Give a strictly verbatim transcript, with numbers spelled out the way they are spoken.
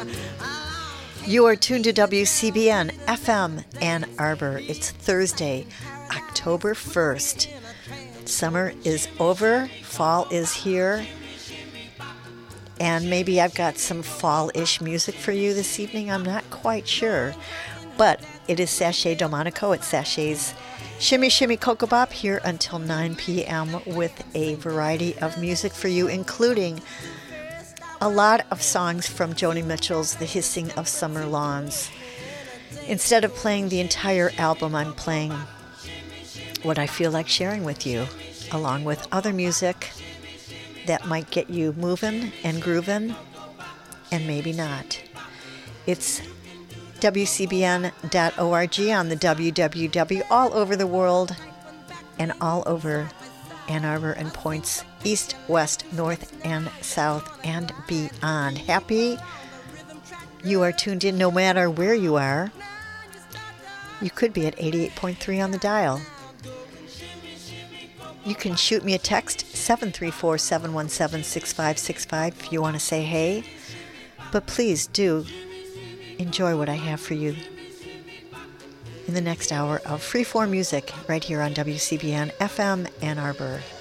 You are tuned to W C B N F M Ann Arbor. It's Thursday, October first. Summer is over, fall is here, and maybe I've got some fall-ish music for you this evening. I'm not quite sure, but it is Sashay Domanico at Sashay's Shimmy Shimmy Cocoa Bop here until nine p.m. with a variety of music for you, including a lot of songs from Joni Mitchell's The Hissing of Summer Lawns. Instead of playing the entire album, I'm playing what I feel like sharing with you, along with other music that might get you moving and grooving, and maybe not. It's W C B N dot org on the W W W all over the world and all over Ann Arbor and points east, west, north, and south, and beyond. Happy you are tuned in no matter where you are. You could be at eighty-eight point three on the dial. You can shoot me a text, seven three four, seven one seven, six five six five, if you want to say hey. But please do enjoy what I have for you in the next hour of freeform music right here on W C B N F M Ann Arbor.